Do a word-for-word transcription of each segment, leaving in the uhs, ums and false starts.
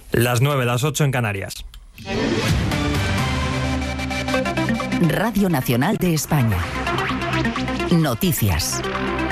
Las nueve, las ocho en Canarias. Radio Nacional de España. Noticias.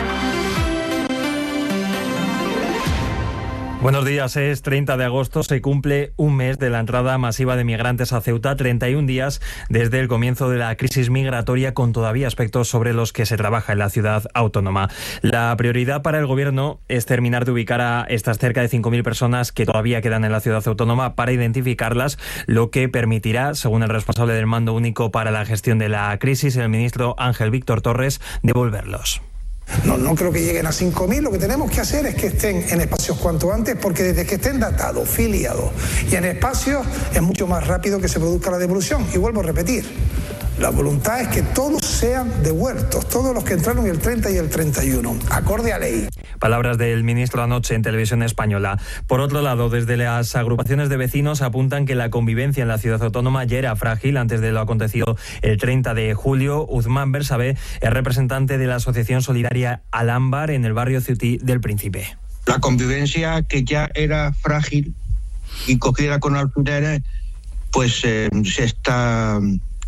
Buenos días, es treinta de agosto, se cumple un mes de la entrada masiva de migrantes a Ceuta, treinta y un días desde el comienzo de la crisis migratoria, con todavía aspectos sobre los que se trabaja en la ciudad autónoma. La prioridad para el Gobierno es terminar de ubicar a estas cerca de cinco mil personas que todavía quedan en la ciudad autónoma para identificarlas, lo que permitirá, según el responsable del Mando Único para la Gestión de la Crisis, el ministro Ángel Víctor Torres, devolverlos. No, no creo que lleguen a cinco mil. Lo que tenemos que hacer es que estén en espacios cuanto antes, porque desde que estén datados, filiados y en espacios es mucho más rápido que se produzca la devolución. Y vuelvo a repetir, la voluntad es que todos sean devueltos, todos los que entraron el treinta y el treinta y uno, acorde a ley. Palabras del ministro anoche en Televisión Española. Por otro lado, desde las agrupaciones de vecinos apuntan que la convivencia en la ciudad autónoma ya era frágil antes de lo acontecido el treinta de julio. Uzmán Bersabé es representante de la Asociación Solidaria Alámbar en el barrio ceutí del Príncipe. La convivencia, que ya era frágil y cogida con alfileres, pues eh, se está,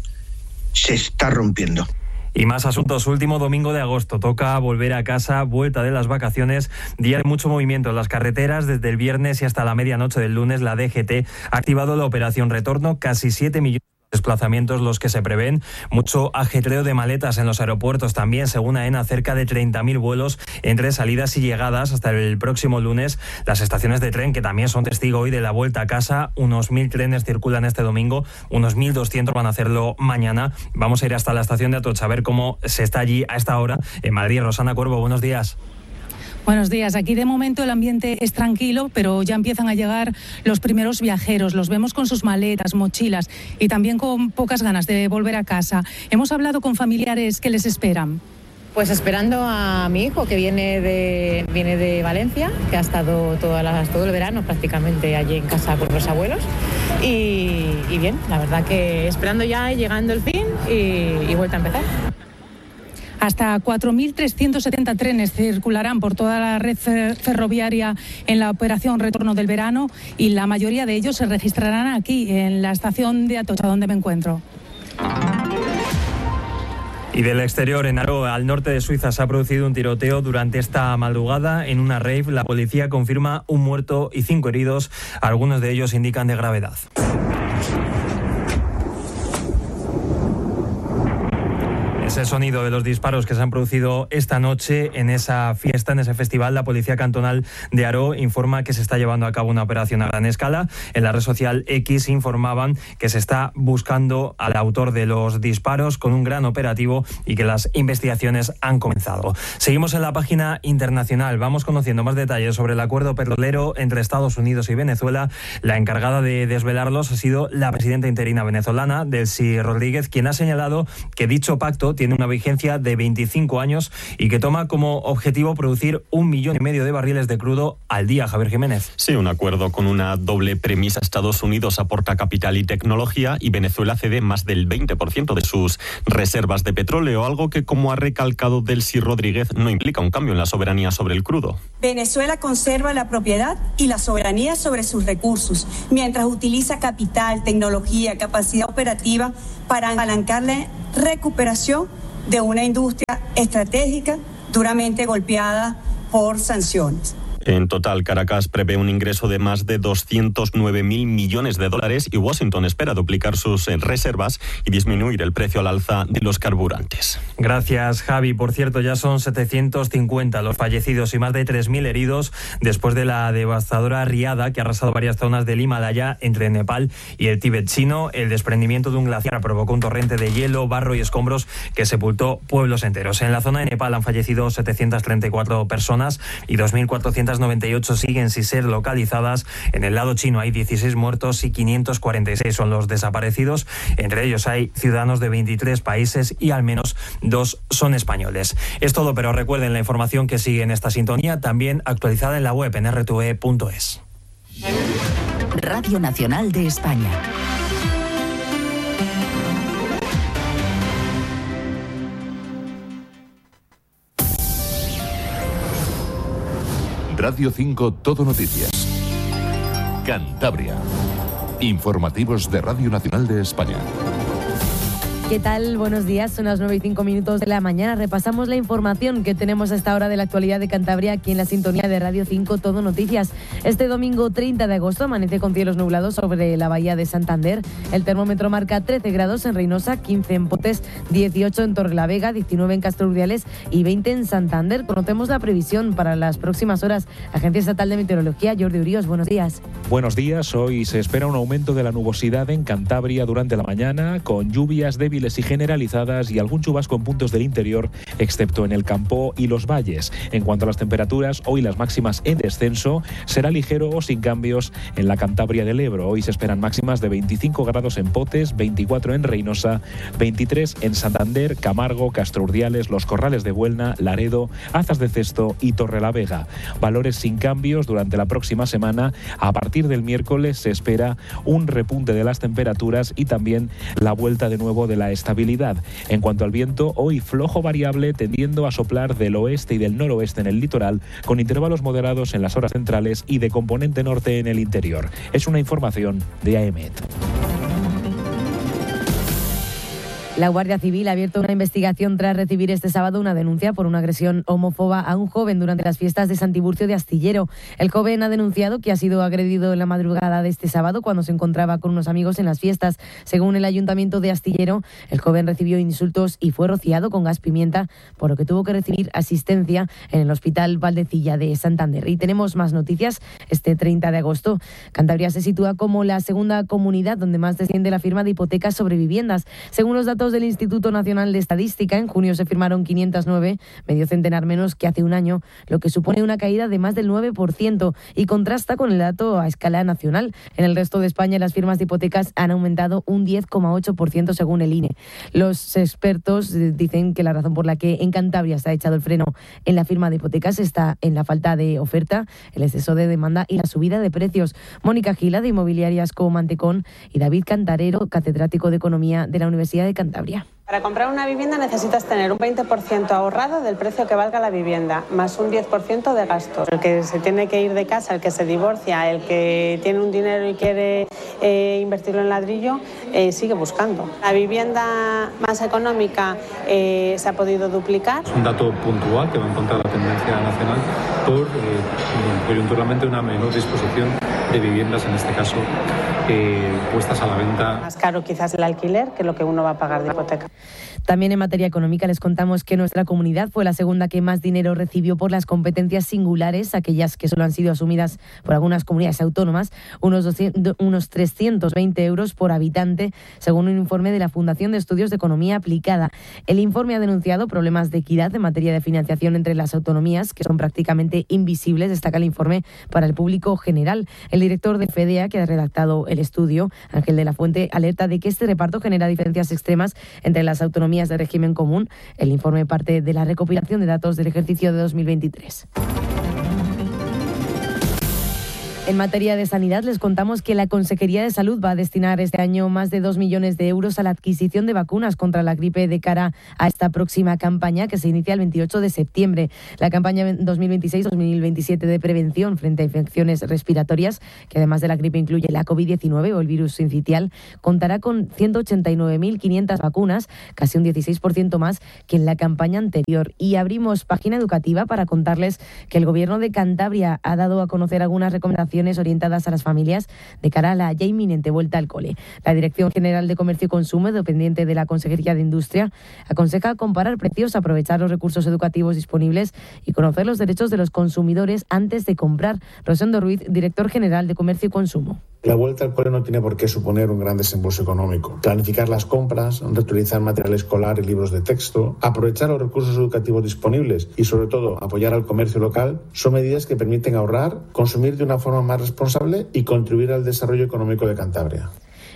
se está rompiendo. Y más asuntos. Último domingo de agosto. Toca volver a casa, vuelta de las vacaciones. Día de mucho movimiento en las carreteras. Desde el viernes y hasta la medianoche del lunes, la D G T ha activado la operación Retorno. Casi siete millones de desplazamientos los que se prevén. Mucho ajetreo de maletas en los aeropuertos también. Según AENA, cerca de treinta mil vuelos entre salidas y llegadas hasta el próximo lunes. Las estaciones de tren, que también son testigo hoy de la vuelta a casa. Unos mil trenes circulan este domingo. Unos mil doscientos van a hacerlo mañana. Vamos a ir hasta la estación de Atocha a ver cómo se está allí a esta hora en Madrid. Rosana Cuervo, buenos días. Buenos días. Aquí de momento el ambiente es tranquilo, pero ya empiezan a llegar los primeros viajeros. Los vemos con sus maletas, mochilas y también con pocas ganas de volver a casa. Hemos hablado con familiares que les esperan. Pues esperando a mi hijo, que viene de viene de Valencia, que ha estado todas las, todo el verano prácticamente allí en casa con los abuelos. Y, y bien, la verdad que esperando ya, llegando el fin y, y vuelta a empezar. Hasta cuatro mil trescientos setenta trenes circularán por toda la red ferroviaria en la operación Retorno del Verano, y la mayoría de ellos se registrarán aquí, en la estación de Atocha, donde me encuentro. Y del exterior, en Aro, al norte de Suiza, se ha producido un tiroteo durante esta madrugada en una rave. La policía confirma un muerto y cinco heridos. Algunos de ellos indican de gravedad. Es el sonido de los disparos que se han producido esta noche en esa fiesta, en ese festival. La Policía Cantonal de Aro informa que se está llevando a cabo una operación a gran escala. En la red social X informaban que se está buscando al autor de los disparos con un gran operativo y que las investigaciones han comenzado. Seguimos en la página internacional. Vamos conociendo más detalles sobre el acuerdo petrolero entre Estados Unidos y Venezuela. La encargada de desvelarlos ha sido la presidenta interina venezolana, Delcy Rodríguez, quien ha señalado que dicho pacto tiene una vigencia de veinticinco años y que toma como objetivo producir un millón y medio de barriles de crudo al día. Javier Jiménez. Sí, un acuerdo con una doble premisa. Estados Unidos aporta capital y tecnología y Venezuela cede más del veinte por ciento de sus reservas de petróleo, algo que, como ha recalcado Delcy Rodríguez, no implica un cambio en la soberanía sobre el crudo. Venezuela conserva la propiedad y la soberanía sobre sus recursos, mientras utiliza capital, tecnología, capacidad operativa para apalancar la recuperación de una industria estratégica duramente golpeada por sanciones. En total, Caracas prevé un ingreso de más de doscientos nueve mil millones de dólares y Washington espera duplicar sus reservas y disminuir el precio al alza de los carburantes. Gracias, Javi. Por cierto, ya son setecientos cincuenta los fallecidos y más de tres mil heridos después de la devastadora riada que ha arrasado varias zonas del Himalaya entre Nepal y el Tíbet chino. El desprendimiento de un glaciar provocó un torrente de hielo, barro y escombros que sepultó pueblos enteros. En la zona de Nepal han fallecido setecientas treinta y cuatro personas y dos mil cuatrocientas noventa y ocho siguen sin ser localizadas. En el lado chino hay dieciséis muertos y quinientos cuarenta y seis son los desaparecidos. Entre ellos hay ciudadanos de veintitrés países y al menos dos son españoles. Es todo, pero recuerden la información que sigue en esta sintonía, también actualizada en la web en erre te ve punto es. Radio Nacional de España. Radio cinco Todo Noticias. Cantabria. Informativos de Radio Nacional de España. ¿Qué tal? Buenos días, son las nueve y cinco minutos de la mañana. Repasamos la información que tenemos a esta hora de la actualidad de Cantabria aquí en la sintonía de Radio cinco Todo Noticias. Este domingo treinta de agosto amanece con cielos nublados sobre la bahía de Santander. El termómetro marca trece grados en Reynosa, quince en Potes, dieciocho en Torrelavega, diecinueve en Castro Urdiales y veinte en Santander. Conocemos la previsión para las próximas horas. Agencia Estatal de Meteorología, Jordi Urios, buenos días. Buenos días, hoy se espera un aumento de la nubosidad en Cantabria durante la mañana, con lluvias débiles y generalizadas y algún chubasco en puntos del interior, excepto en el campo y los valles. En cuanto a las temperaturas, hoy las máximas en descenso, será ligero o sin cambios en la Cantabria del Ebro. Hoy se esperan máximas de veinticinco grados en Potes, veinticuatro en Reynosa, veintitrés en Santander, Camargo, Castro Urdiales, Los Corrales de Buelna, Laredo, Azas de Cesto y Torrelavega. Valores sin cambios durante la próxima semana. A partir del miércoles se espera un repunte de las temperaturas y también la vuelta de nuevo de la estabilidad. En cuanto al viento, hoy flojo variable tendiendo a soplar del oeste y del noroeste en el litoral, con intervalos moderados en las horas centrales y de componente norte en el interior. Es una información de A E M E T. La Guardia Civil ha abierto una investigación tras recibir este sábado una denuncia por una agresión homófoba a un joven durante las fiestas de San Tiburcio de Astillero. El joven ha denunciado que ha sido agredido en la madrugada de este sábado cuando se encontraba con unos amigos en las fiestas. Según el Ayuntamiento de Astillero, el joven recibió insultos y fue rociado con gas pimienta, por lo que tuvo que recibir asistencia en el Hospital Valdecilla de Santander. Y tenemos más noticias. Este treinta de agosto, Cantabria se sitúa como la segunda comunidad donde más desciende la firma de hipotecas sobre viviendas. Según los datos del Instituto Nacional de Estadística, en junio se firmaron quinientos nueve, medio centenar menos que hace un año, lo que supone una caída de más del nueve por ciento y contrasta con el dato a escala nacional. En el resto de España las firmas de hipotecas han aumentado un diez coma ocho por ciento según el I N E. Los expertos dicen que la razón por la que en Cantabria se ha echado el freno en la firma de hipotecas está en la falta de oferta, el exceso de demanda y la subida de precios. Mónica Gila, de Inmobiliarias Comantecón, y David Cantarero, catedrático de Economía de la Universidad de Cantabria. Para comprar una vivienda necesitas tener un veinte por ciento ahorrado del precio que valga la vivienda, más un diez por ciento de gastos. El que se tiene que ir de casa, el que se divorcia, el que tiene un dinero y quiere eh, invertirlo en ladrillo, eh, sigue buscando. La vivienda más económica eh, se ha podido duplicar. Es un dato puntual que va en contra de la tendencia nacional por eh, coyunturalmente una menor disposición de viviendas, en este caso, eh, puestas a la venta. Más caro quizás el alquiler que lo que uno va a pagar de hipoteca. También en materia económica les contamos que nuestra comunidad fue la segunda que más dinero recibió por las competencias singulares, aquellas que solo han sido asumidas por algunas comunidades autónomas, unos, doscientos, unos trescientos veinte euros por habitante, según un informe de la Fundación de Estudios de Economía Aplicada. El informe ha denunciado problemas de equidad en materia de financiación entre las autonomías, que son prácticamente invisibles, destaca el informe, para el público general. El director de FEDEA, que ha redactado el estudio, Ángel de la Fuente, alerta de que este reparto genera diferencias extremas entre las autonomías de régimen común. El informe parte de la recopilación de datos del ejercicio de dos mil veintitrés. En materia de sanidad, les contamos que la Consejería de Salud va a destinar este año más de dos millones de euros a la adquisición de vacunas contra la gripe de cara a esta próxima campaña que se inicia el veintiocho de septiembre. La campaña dos mil veintiséis dos mil veintisiete de prevención frente a infecciones respiratorias, que además de la gripe incluye la covid diecinueve o el virus sincitial, contará con ciento ochenta y nueve mil quinientas vacunas, casi un dieciséis por ciento más que en la campaña anterior. Y abrimos página educativa para contarles que el Gobierno de Cantabria ha dado a conocer algunas recomendaciones orientadas a las familias de cara a la ya inminente vuelta al cole. La Dirección General de Comercio y Consumo, dependiente de la Consejería de Industria, aconseja comparar precios, aprovechar los recursos educativos disponibles y conocer los derechos de los consumidores antes de comprar. Rosendo Ruiz, Director General de Comercio y Consumo. La vuelta al cole no tiene por qué suponer un gran desembolso económico. Planificar las compras, reutilizar material escolar y libros de texto, aprovechar los recursos educativos disponibles y, sobre todo, apoyar al comercio local son medidas que permiten ahorrar, consumir de una forma más responsable y contribuir al desarrollo económico de Cantabria.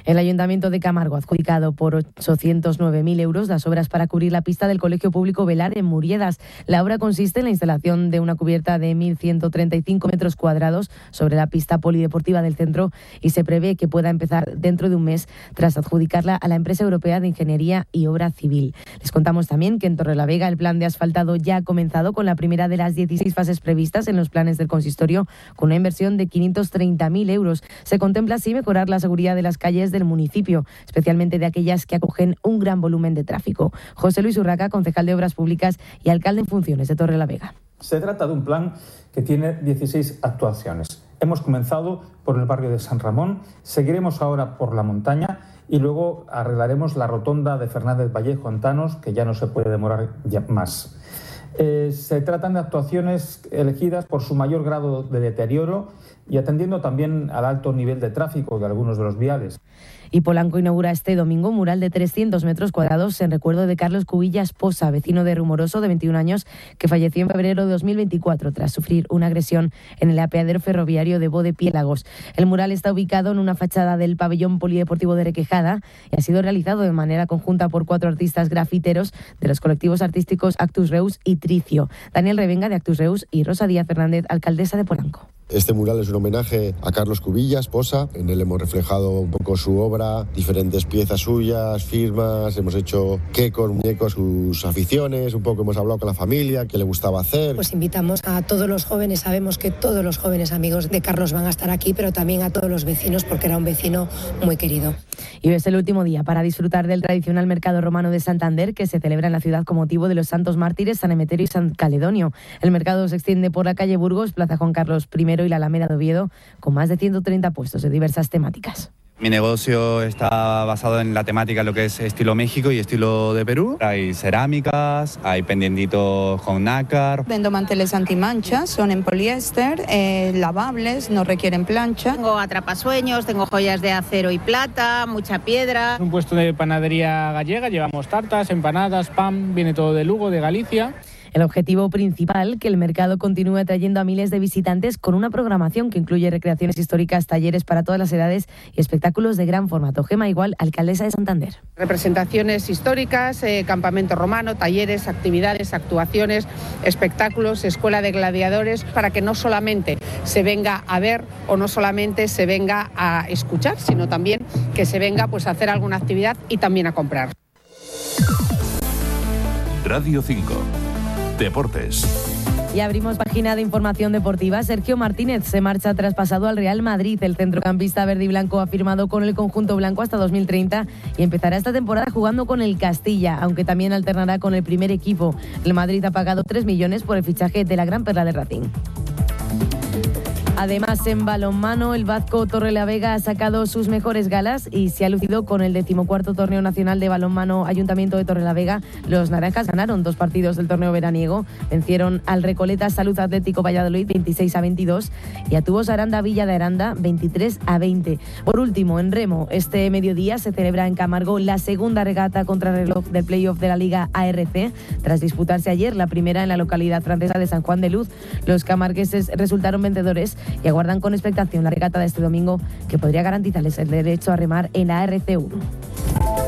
El Ayuntamiento de Camargo ha adjudicado por ochocientos nueve mil euros las obras para cubrir la pista del Colegio Público Velar en Muriedas. La obra consiste en la instalación de una cubierta de mil ciento treinta y cinco metros cuadrados sobre la pista polideportiva del centro y se prevé que pueda empezar dentro de un mes tras adjudicarla a la empresa europea de Ingeniería y Obra Civil. Les contamos también que en Torrelavega el plan de asfaltado ya ha comenzado con la primera de las dieciséis fases previstas en los planes del consistorio con una inversión de quinientos treinta mil euros. Se contempla así mejorar la seguridad de las calles del municipio, especialmente de aquellas que acogen un gran volumen de tráfico. José Luis Urraca, concejal de Obras Públicas y alcalde en funciones de Torrelavega. Se trata de un plan que tiene dieciséis actuaciones. Hemos comenzado por el barrio de San Ramón, seguiremos ahora por la montaña y luego arreglaremos la rotonda de Fernández Vallejo en Tanos, que ya no se puede demorar ya más. Eh, se tratan de actuaciones elegidas por su mayor grado de deterioro y atendiendo también al alto nivel de tráfico de algunos de los viales. Y Polanco inaugura este domingo un mural de trescientos metros cuadrados en recuerdo de Carlos Cubillas Posa, vecino de Rumoroso de veintiún años, que falleció en febrero de dos mil veinticuatro tras sufrir una agresión en el apeadero ferroviario de Bodepiélagos. El mural está ubicado en una fachada del pabellón polideportivo de Requejada y ha sido realizado de manera conjunta por cuatro artistas grafiteros de los colectivos artísticos Actus Reus y Tricio. Daniel Revenga de Actus Reus y Rosa Díaz Fernández, alcaldesa de Polanco. Este mural es un homenaje a Carlos Cubillas Posa. En él hemos reflejado un poco su obra, diferentes piezas suyas, firmas, hemos hecho quecos, muñecos, sus aficiones, un poco hemos hablado con la familia, qué le gustaba hacer. Pues invitamos a todos los jóvenes, sabemos que todos los jóvenes amigos de Carlos van a estar aquí, pero también a todos los vecinos porque era un vecino muy querido. Y hoy es el último día para disfrutar del tradicional mercado romano de Santander que se celebra en la ciudad con motivo de los santos mártires San Emeterio y San Caledonio. El mercado se extiende por la calle Burgos, Plaza Juan Carlos primero y la Alameda de Oviedo, con más de ciento treinta puestos de diversas temáticas. Mi negocio está basado en la temática, lo que es estilo México y estilo de Perú. Hay cerámicas, hay pendientitos con nácar. Vendo manteles antimanchas, son en poliéster, eh, lavables, no requieren plancha. Tengo atrapasueños, tengo joyas de acero y plata, mucha piedra. Es un puesto de panadería gallega, llevamos tartas, empanadas, pan, viene todo de Lugo, de Galicia. El objetivo principal, que el mercado continúe atrayendo a miles de visitantes con una programación que incluye recreaciones históricas, talleres para todas las edades y espectáculos de gran formato. Gema Igual, alcaldesa de Santander. Representaciones históricas, eh, campamento romano, talleres, actividades, actuaciones, espectáculos, escuela de gladiadores, para que no solamente se venga a ver o no solamente se venga a escuchar, sino también que se venga pues, a hacer alguna actividad y también a comprar. Radio cinco. Deportes. Y abrimos página de información deportiva. Sergio Martínez se marcha traspasado al Real Madrid. El centrocampista verde y blanco ha firmado con el conjunto blanco hasta dos mil treinta y empezará esta temporada jugando con el Castilla, aunque también alternará con el primer equipo. El Madrid ha pagado tres millones por el fichaje de la gran perla de Racing. Además, en balonmano, el vasco Torrelavega ha sacado sus mejores galas y se ha lucido con el decimocuarto torneo nacional de balonmano Ayuntamiento de Torrelavega. Los naranjas ganaron dos partidos del torneo veraniego, vencieron al Recoleta Salud Atlético Valladolid veintiséis a veintidós y a Tubos Aranda Villa de Aranda veintitrés a veinte. Por último, en remo, este mediodía se celebra en Camargo la segunda regata contrarreloj del playoff de la Liga A R C. Tras disputarse ayer la primera en la localidad francesa de San Juan de Luz, los camargueses resultaron vencedores y aguardan con expectación la regata de este domingo, que podría garantizarles el derecho a remar en la A R C uno.